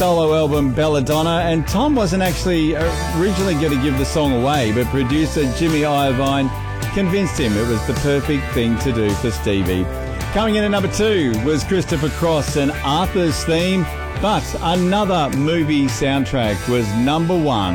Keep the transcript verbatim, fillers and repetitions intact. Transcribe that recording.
Solo album Belladonna, and Tom wasn't actually originally going to give the song away, but producer Jimmy Iovine convinced him it was the perfect thing to do for Stevie. Coming in at number two was Christopher Cross and Arthur's Theme, but another movie soundtrack was number one.